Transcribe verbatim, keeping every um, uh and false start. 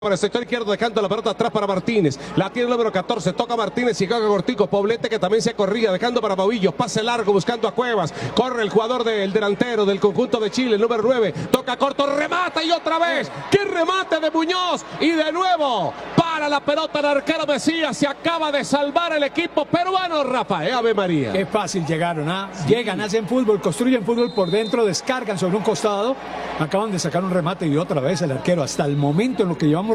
Por el sector izquierdo dejando la pelota atrás para Martínez. La tiene el número catorce. Toca Martínez y caga cortico. Poblete que también se corría. Dejando para Bobillos. Pase largo buscando a Cuevas. Corre el jugador del delantero del conjunto de Chile. El número nueve. Toca corto. Remata y otra vez. ¡Qué remate de Muñoz! Y de nuevo. Para la pelota el arquero Mesías. Se acaba de salvar el equipo peruano, Rafael. Ave María. Qué fácil llegaron. ¿ah? Sí. Llegan, hacen fútbol, construyen fútbol por dentro. Descargan sobre un costado. Acaban de sacar un remate y otra vez el arquero. Hasta el momento en lo que llevamos